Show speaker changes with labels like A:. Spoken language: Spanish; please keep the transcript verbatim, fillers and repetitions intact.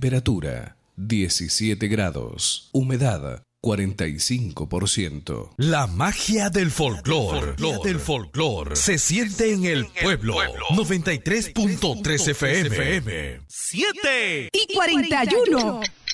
A: Temperatura diecisiete grados. Humedad cuarenta y cinco por ciento.
B: La magia del folclore, del folclore se siente en el pueblo. noventa y tres punto tres F M.
C: siete
D: y cuarenta y uno.